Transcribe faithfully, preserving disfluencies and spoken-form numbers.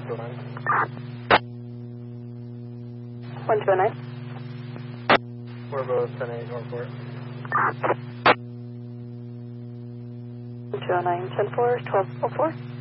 two oh nine. one two oh nine. We're both ten eight Northport. one two oh nine, ten four, twelve oh four.